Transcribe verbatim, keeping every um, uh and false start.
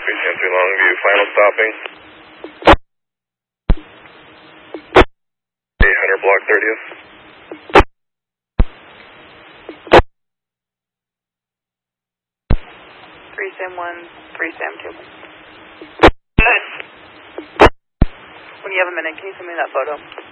three seven two Longview, final stopping. eight hundred block thirtieth. three seven one, three seven two. When you have a minute, can you send me that photo?